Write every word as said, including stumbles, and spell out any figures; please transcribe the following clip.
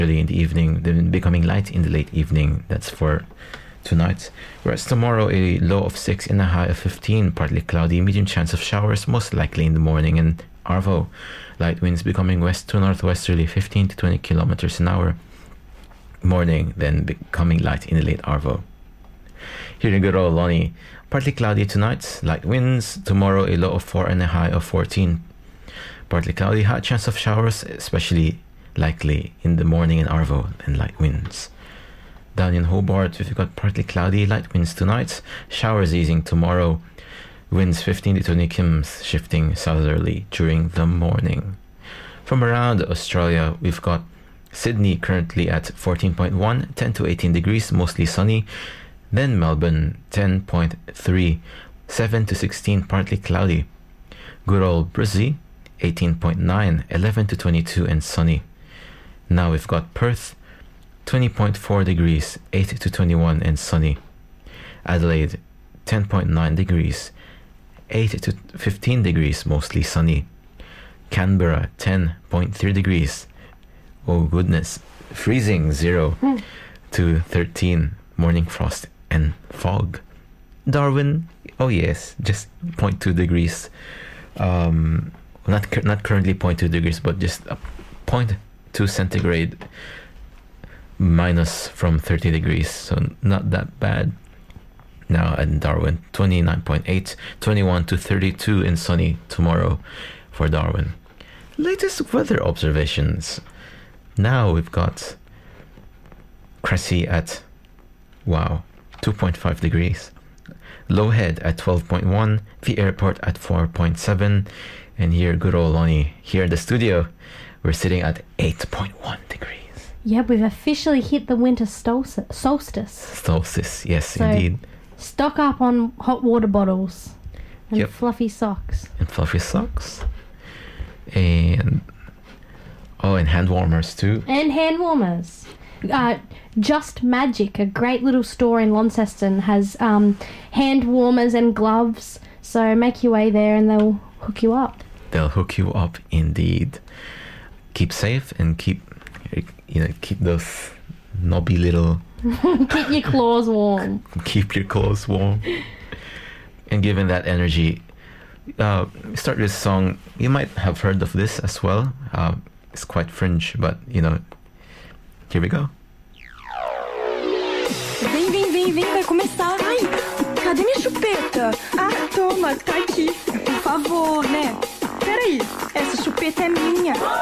early in the evening, then becoming light in the late evening. That's for tonight. Whereas tomorrow, a low of six and a high of fifteen, partly cloudy, medium chance of showers, most likely in the morning in Arvo. Light winds becoming west to northwesterly, fifteen to twenty kilometers an hour. Morning, then becoming light in the late Arvo. Here in good old Lonnie, partly cloudy tonight, light winds. Tomorrow, a low of four and a high of fourteen. Partly cloudy, high chance of showers, especially likely in the morning in Arvo, and light winds. Down in Hobart, we've got partly cloudy, light winds tonight, showers easing tomorrow, winds fifteen to twenty kilometers, shifting southerly during the morning. From around Australia, we've got Sydney currently at fourteen point one, ten to eighteen degrees, mostly sunny. Then Melbourne, ten point three, seven to sixteen, partly cloudy. Good old Brizzy, eighteen point nine, eleven to twenty-two, and sunny. Now we've got Perth, twenty point four degrees, eight to twenty-one, and sunny. Adelaide, ten point nine degrees, eight to fifteen degrees, mostly sunny. Canberra, ten point three degrees. Oh goodness, freezing, zero mm. to thirteen, morning frost and fog. Darwin, oh yes, just zero point two degrees. Um, not not currently zero point two degrees, but just a zero point two centigrade minus from thirty degrees, so not that bad. Now in Darwin, twenty-nine point eight, twenty-one to thirty-two, and sunny tomorrow for Darwin. Latest weather observations. Now we've got Cressy at, wow, two point five degrees. Lowhead at twelve point one, the airport at four point seven, and here, good old Lonnie, here in the studio, we're sitting at eight point one degrees. Yeah, we've officially hit the winter solstice. Solstice, solstice yes, so indeed. Stock up on hot water bottles and yep. fluffy socks. And fluffy socks. And, oh, and hand warmers too. And hand warmers. Uh, Just Magic, a great little store in Launceston, has um, hand warmers and gloves. So make your way there and they'll hook you up. They'll hook you up indeed. Keep safe and keep, you know, keep those knobby little... Keep your claws warm. Keep your claws warm. And given that energy, uh, start this song. You might have heard of this as well. Uh, it's quite fringe, but, you know, here we go. Vem, vem, vem, vem, vai começar. Ai, cadê minha chupeta? Ah, toma, tá aqui. Por favor, né? Peraí, essa chupeta é minha.